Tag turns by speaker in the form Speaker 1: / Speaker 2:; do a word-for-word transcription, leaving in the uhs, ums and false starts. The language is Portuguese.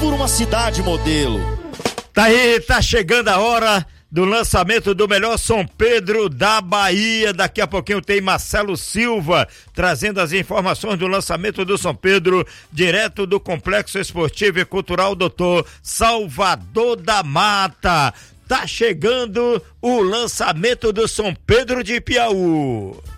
Speaker 1: por uma cidade modelo.
Speaker 2: Tá aí, tá chegando a hora do lançamento do melhor São Pedro da Bahia. Daqui a pouquinho tem Marcelo Silva trazendo as informações do lançamento do São Pedro, direto do Complexo Esportivo e Cultural doutor Salvador da Mata. Tá chegando o lançamento do São Pedro de Piauí.